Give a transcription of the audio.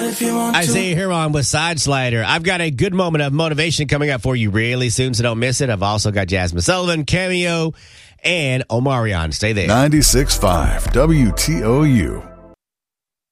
if you want to. Isaiah Huron with Side Slider. I've got a good moment of motivation coming up for you really soon, so don't miss it. I've also got Jasmine Sullivan, Cameo, and Omarion. Stay there. 96.5 WTOU.